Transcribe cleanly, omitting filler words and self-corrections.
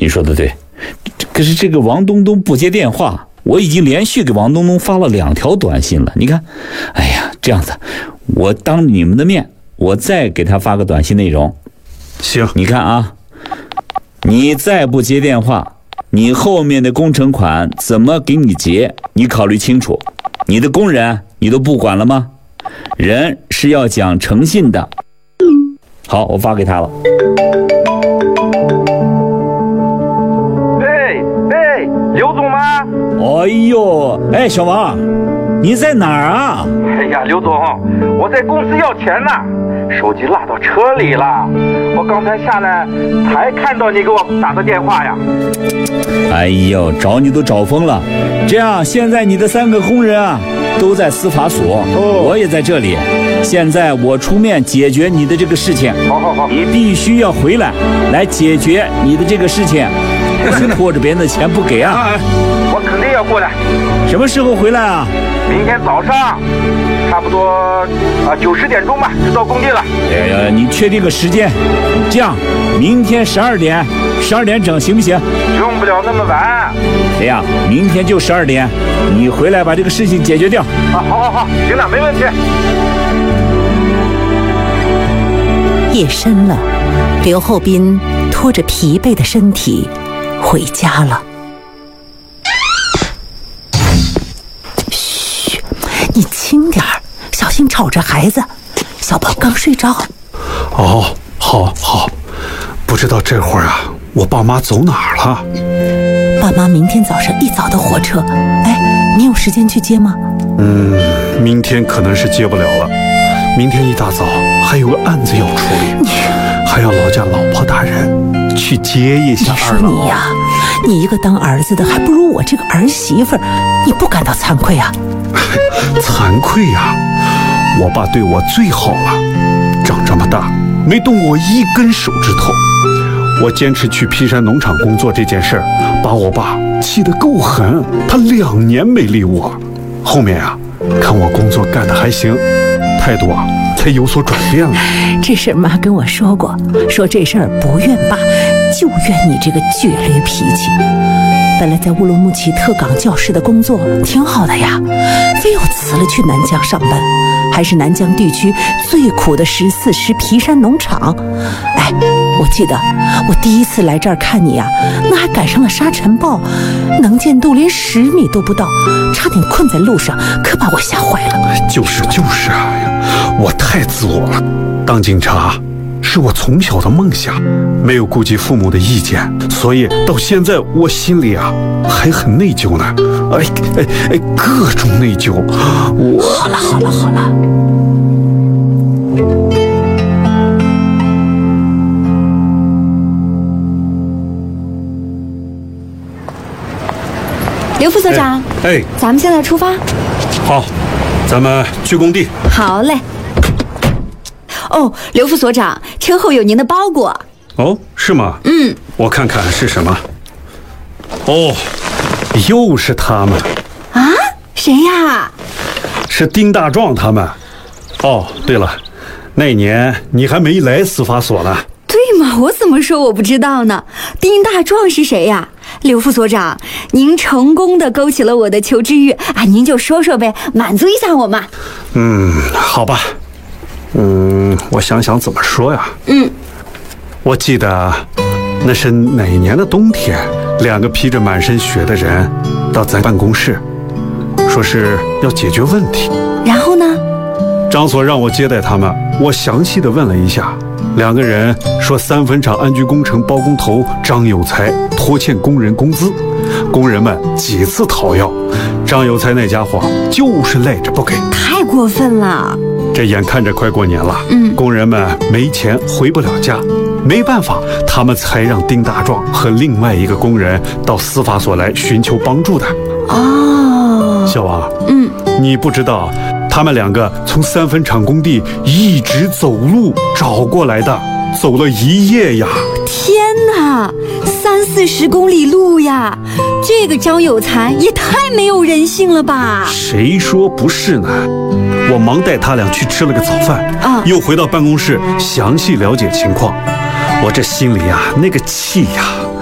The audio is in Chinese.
你说的对，可是这个王东东不接电话，我已经连续给王东东发了2条短信了。你看，哎呀，这样子，我当你们的面，我再给他发个短信内容。 行， 你看啊，你再不接电话，你后面的工程款怎么给你结？你考虑清楚。你的工人你都不管了吗？人是要讲诚信的。好，我发给他了。 刘总吗？ 哎呦，哎，小王，你在哪儿啊？ 哎呀，刘总，我在公司要钱呢，手机落到车里了。我刚才下来才看到你给我打的电话呀。 哎呦，找你都找疯了。这样，现在你的3个工人啊都在司法所，我也在这里。现在我出面解决你的这个事情。 好， 你必须要回来解决你的这个事情。不是拖着别人的钱不给啊！ 我肯定要过来。 什么时候回来啊？ 明天早上，差不多9、10点钟吧，就到工地了。 哎呀，你确定个时间？这样，明天12点整行不行？ 用不了那么晚。 这样，明天就12点，你回来把这个事情解决掉。 好，行了，没问题。 夜深了，刘厚斌拖着疲惫的身体回家了。嘘，你轻点儿，小心吵着孩子。小宝刚睡着。 哦，好，不知道这会儿啊，我爸妈走哪儿了？ 爸妈明天早上一早的火车，哎，你有时间去接吗？ 明天可能是接不了了。明天一大早还有个案子要处理，还要劳驾老婆大人去接一下二老。 你说你呀，你一个当儿子的还不如我这个儿媳妇儿，你不感到惭愧啊？ 惭愧呀！我爸对我最好了，长这么大没动过我一根手指头。我坚持去皮山农场工作这件事儿，把我爸气得够狠，他2年没理我。后面啊，看我工作干得还行，态度啊才有所转变了。 这事妈跟我说过，说这事儿不怨爸，就怨你这个倔驴脾气。本来在乌鲁木齐特岗教师的工作挺好的呀，非要辞了去南疆上班，还是南疆地区最苦的14师皮山农场。哎，我记得我第一次来这儿看你啊，那还赶上了沙尘暴，能见度连10米都不到，差点困在路上，可把我吓坏了。 就是啊，我太自我了。当警察是我从小的梦想，没有顾及父母的意见，所以到现在我心里啊还很内疚呢。各种内疚。 好了。 刘副所长，咱们现在出发。 好，咱们去工地。 好嘞。哦，刘副所长，车后有您的包裹。 哦，是吗？我看看是什么。哦，又是他们。 啊？谁呀？ 是丁大壮他们。哦，对了，那年你还没来司法所呢。 对吗？我怎么说我不知道呢？丁大壮是谁呀？刘副所长，您成功的勾起了我的求知欲啊！您就说说呗，满足一下我嘛。 好吧。我想想怎么说呀。我记得那是哪年的冬天，2个披着满身雪的人到咱办公室，说是要解决问题。 然后呢？ 张所让我接待他们，我详细的问了一下，2个人说3分厂安居工程包工头张有才拖欠工人工资，工人们几次讨要，张有才那家伙就是赖着不给。 太过分了。 这眼看着快过年了，工人们没钱回不了家，没办法，他们才让丁大壮和另外一个工人到司法所来寻求帮助的。 哦， 小王，你不知道，他们2个从3分厂工地一直走路找过来的，走了1夜呀！ 天哪，30-40公里路呀！这个张有才也太没有人性了吧？ 谁说不是呢？我忙带他俩去吃了个早饭，又回到办公室详细了解情况。我这心里呀，那个气呀！